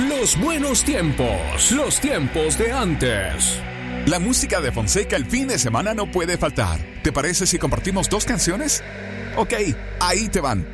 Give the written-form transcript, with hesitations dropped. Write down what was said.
Los buenos tiempos, los tiempos de antes. La música de Fonseca el fin de semana no puede faltar. ¿Te parece si compartimos 2 canciones? Ok, ahí te van.